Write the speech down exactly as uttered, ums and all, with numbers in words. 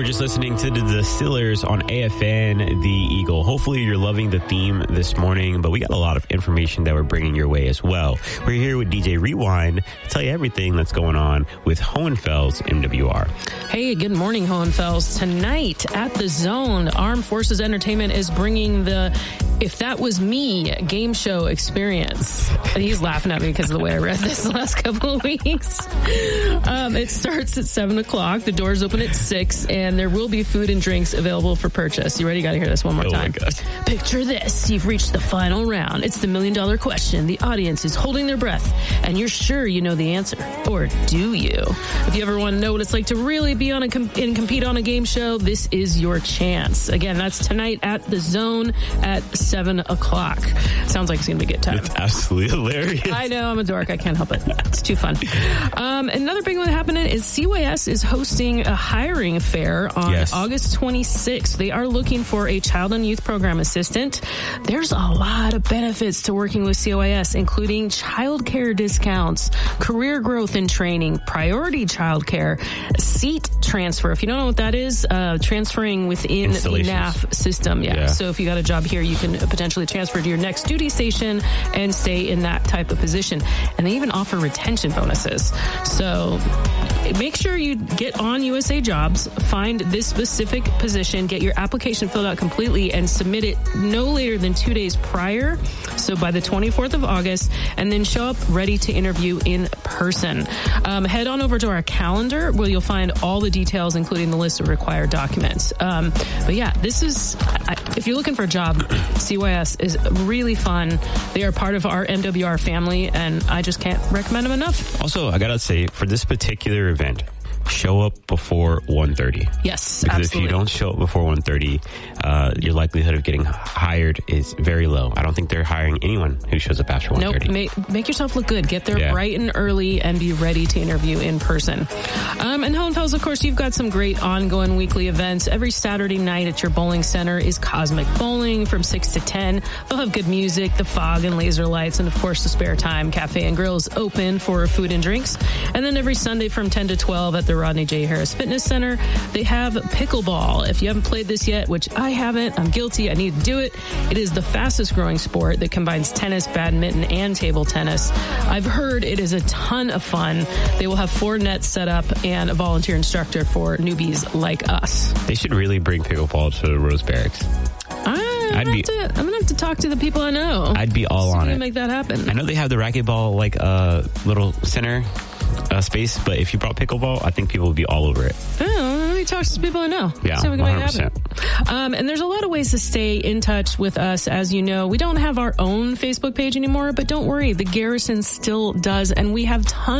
just listening to the Distillers on A F N, The Eagle. Hopefully you're loving the theme this morning, but we got a lot of information that we're bringing your way as well. We're here with D J Rewind to tell you everything that's going on with Hohenfels M W R. Hey, good morning, Hohenfels. Tonight at the Zone, Armed Forces Entertainment is bringing the If That Was Me game show experience. He's laughing at me because of the way I read this the last couple of weeks. Um, it starts at seven o'clock. The doors open at six, and there will be food and drinks available for purchase. You ready? You got to hear this one more oh time. My God. Picture this. You've reached the final round. It's the million dollar question. The audience is holding their breath, and you're sure you know the answer. Or do you? If you ever want to know what it's like to really be on a com- and compete on a game show, this is your chance. Again, that's tonight at the Zone at seven o'clock. Sounds like it's going to be a good time. It's absolutely hilarious. I know, I'm a dork. I can't help it. It's too fun. Um, another big one happening is C Y S is hosting a hiring fair on yes. August twenty-sixth. They are looking for a child and youth program assistant. There's a lot of benefits to working with C Y S, including childcare discounts, career growth and training, priority childcare, seat transfer. If you don't know what that is, uh, transferring within the N A F system. Yeah. yeah. So if you got a job here, you can potentially transfer to your next duty station and stay in that type of position. And they even offer retention bonuses. So make sure you get on U S A Jobs, find this specific position, get your application filled out completely, and submit it no later than two days prior. So by the twenty-fourth of August, and then show up ready to interview in person. Um, head on over to our calendar where you'll find all the details, including the list of required documents. Um, but yeah, this is, I, if you're looking for a job, C Y S is really fun. They are part of our M W R family, and I just can't recommend them enough. Also, I gotta say, for this particular event, show up before one thirty. Yes, because absolutely. If you don't show up before one thirty, uh, your likelihood of getting hired is very low. I don't think they're hiring anyone who shows up after one thirty. Nope. Make, make yourself look good. Get there yeah. bright and early and be ready to interview in person. Um, and Hohenfels, of course, you've got some great ongoing weekly events. Every Saturday night at your bowling center is Cosmic Bowling from six to ten. They'll have good music, the fog and laser lights, and of course the Spare Time Cafe and Grill is open for food and drinks. And then every Sunday from ten to twelve at the Rodney J. Harris Fitness Center, they have pickleball. If you haven't played this yet, which I haven't, I'm guilty, I need to do it. It is the fastest growing sport that combines tennis, badminton, and table tennis. I've heard it is a ton of fun. They will have four nets set up and a volunteer instructor for newbies like us. They should really bring pickleball to Rose Barracks. I'm I'd gonna, be, have to, I'm gonna have to talk to the people I know. I'd be all on it. Make that happen. I know they have the racquetball like uh, little center uh, space, but if you brought pickleball, I think people would be all over it. Oh, let me talk to some people I know. Yeah, see if we can one hundred make percent. it happen. Um, and there's a lot of ways to stay in touch with us. As you know, we don't have our own Facebook page anymore, but don't worry, the Garrison still does, and we have tons